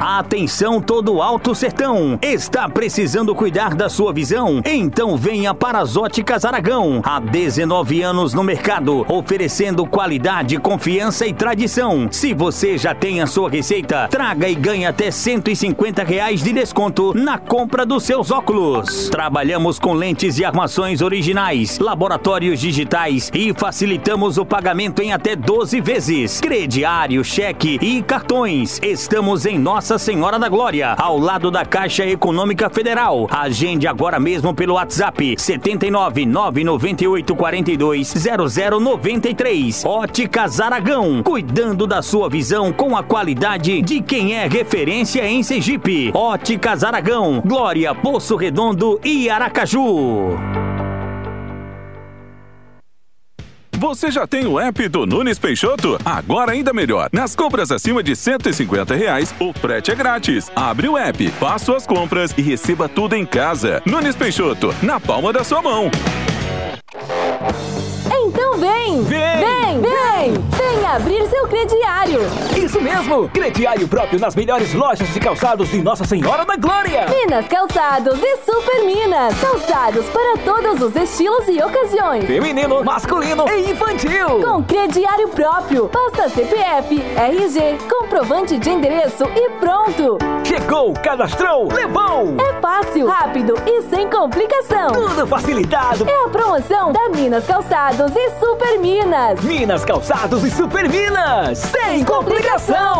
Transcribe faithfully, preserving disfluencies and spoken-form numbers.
Atenção todo o Alto Sertão. Está precisando cuidar da sua visão? Então venha para as Óticas Aragão. Há dezenove anos no mercado, oferecendo qualidade, confiança e tradição. Se você já tem a sua receita, traga e ganhe até cento e cinquenta reais de desconto na compra dos seus óculos. Trabalhamos com lentes e armações originais, laboratórios digitais e facilitamos o pagamento em até doze vezes. Crediário, cheque e cartões. Estamos em Nossa Senhora da Glória, ao lado da Caixa Econômica Federal. Agende agora mesmo pelo WhatsApp sete nove nove nove oito quatro dois zero zero nove três. Óticas Aragão, cuidando da sua visão com a qualidade de quem é referência em Sergipe. Óticas Aragão, Glória, Poço Redondo e Aracaju. Você já tem o app do Nunes Peixoto? Agora ainda melhor. Nas compras acima de cento e cinquenta reais, o frete é grátis. Abre o app, faça suas compras e receba tudo em casa. Nunes Peixoto, na palma da sua mão. Então vem! Vem! Vem! Vem! Vem abrir seu crediário! Isso mesmo! Crediário próprio nas melhores lojas de calçados de Nossa Senhora da Glória! Minas Calçados e Super Minas! Calçados para todos os estilos e ocasiões! Feminino, masculino e infantil! Com crediário próprio! Basta C P F, R G, comprovante de endereço e pronto! Chegou, cadastrou, levou! É fácil, rápido e sem complicação! Tudo facilitado! É a promoção da Minas Calçados e Super Minas! Minas Calçados e Super Minas! Sem complicação!